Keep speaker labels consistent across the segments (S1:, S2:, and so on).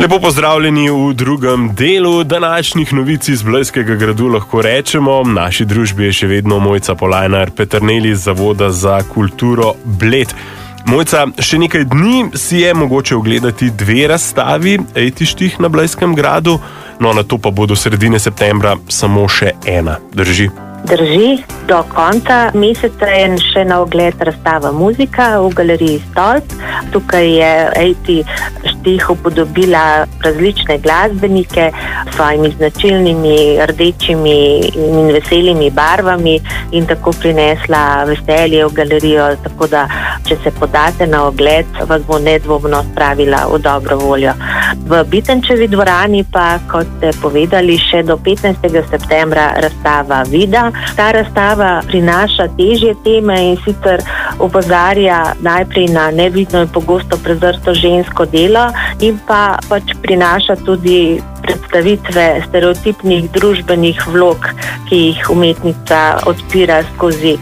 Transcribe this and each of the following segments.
S1: Lepo pozdravljeni v drugem delu današnjih novic iz Blejskega gradu, lahko rečemo. V naši družbi je še vedno Mojca Polajnar Peternelj iz Zavoda za kulturo Bled. Mojca, še nekaj dni si je mogoče ogledati 2 razstavi etištih na Blejskem gradu, no na to pa bo do sredine septembra samo še 1. Drži?
S2: Drži, do konca meseca je še na ogled razstava Muzika v galeriji Stolp. Tukaj je Ejti Štih upodobila različne glasbenike s svojimi značilnimi rdečimi in veselimi barvami in tako prinesla veselje v galerijo, tako da če se podate na ogled, vas bo nedvomno spravila v dobro voljo. V Bitenčevi dvorani pa, kot ste povedali, še do 15. septembra razstava Vida. Ta razstava prinaša težje teme in sicer opozarja najprej na nevidno in pogosto prezrto žensko delo in pa prinaša tudi predstavitve stereotipnih družbenih vlog, ki jih umetnica odpira skozi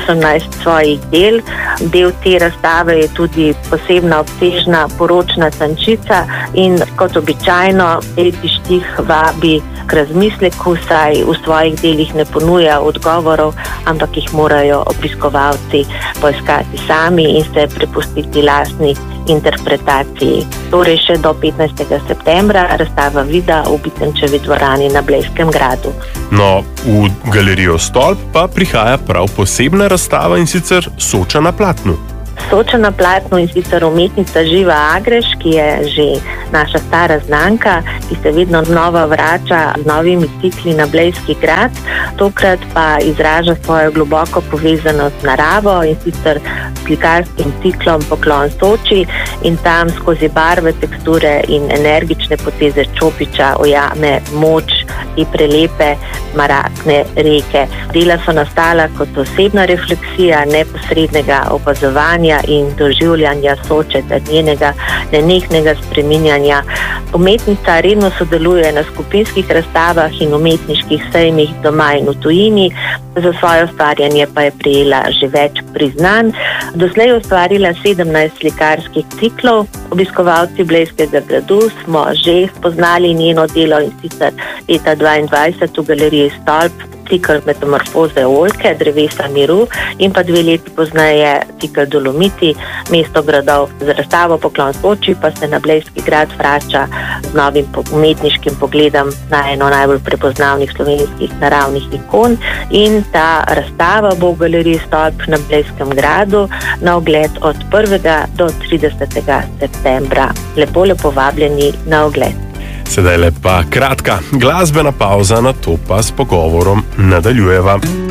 S2: 18 svojih del. Del te razstave je tudi posebna obsežna poročna tančica in kot običajno Ejti Štih vabi k razmisleku, saj v svojih delih ne ponuja odgovorov, ampak jih morajo obiskovalci poiskati sami in se prepustiti lastni interpretaciji. Torej še do 15. septembra razstava Vida v Bitenčevi dvorani na Blejskem gradu.
S1: No, v galerijo Stolp pa prihaja prav posebna razstava in sicer Soča na platnu.
S2: Soča na platnu in sicer umetnica Živa Agreš, ki je že naša stara znanka, ki se vedno znova vrača z novimi cikli na Blejski grad. Tokrat pa izraža svojo globoko povezanost z naravo in sicer slikarskim ciklom Poklon Soči in tam skozi barve, teksture in energične poteze Čopiča ujame moč in prelepe mračne reke. Dela so nastala kot osebna refleksija neposrednega opazovanja in doživljanja Soče ter njenega nenehnega spreminjanja. Umetnica redno sodeluje na skupinskih razstavah in umetniških sejmih doma in v tujini. Za svoje ustvarjanje pa je prejela že več priznanj. Doslej je ustvarila 17 slikarskih ciklov. Obiskovalci Blejskega gradu smo že spoznali njeno delo in sicer leta 2022 v galeriji Stolp cikl Metamorfoze oljke, drevesa miru in pa 2 leti pozneje cikl Dolomiti, mesto gradov. Z razstavo Poklon Soči pa se na Blejski grad vrača z novim umetniškim pogledom na eno najbolj prepoznavnih slovenskih naravnih ikon in ta razstava bo v galeriji Stolp na Blejskem gradu na ogled od 1. do 30. septembra. Lepo vabljeni na ogled.
S1: Sedaj pa kratka glasbena pavza, na to pa s pogovorom nadaljujeva.